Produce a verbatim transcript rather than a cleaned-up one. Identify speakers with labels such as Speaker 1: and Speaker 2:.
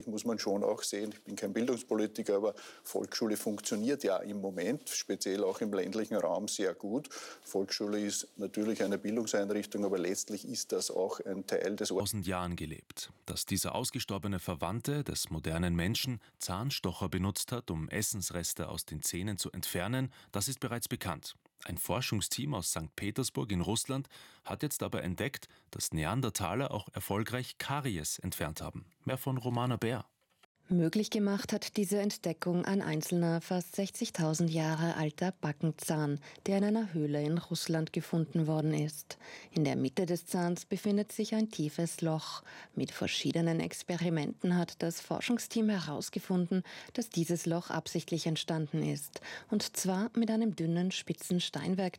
Speaker 1: Muss man schon auch sehen, ich bin kein Bildungspolitiker, aber Volksschule funktioniert ja im Moment, speziell auch im ländlichen Raum, sehr gut. Volksschule ist natürlich eine Bildungseinrichtung, aber letztlich ist das auch ein Teil des
Speaker 2: tausend Jahren gelebt. Dass dieser ausgestorbene Verwandte des modernen Menschen Zahnstocher benutzt hat, um Essensreste aus den Zähnen zu entfernen, das ist bereits bekannt. Ein Forschungsteam aus Sankt Petersburg in Russland hat jetzt aber entdeckt, dass Neandertaler auch erfolgreich Karies entfernt haben. Mehr von Romana Bär.
Speaker 3: Möglich gemacht hat diese Entdeckung ein einzelner, fast sechzigtausend Jahre alter Backenzahn, der in einer Höhle in Russland gefunden worden ist. In der Mitte des Zahns befindet sich ein tiefes Loch. Mit verschiedenen Experimenten hat das Forschungsteam herausgefunden, dass dieses Loch absichtlich entstanden ist. Und zwar mit einem dünnen, spitzen Steinwerk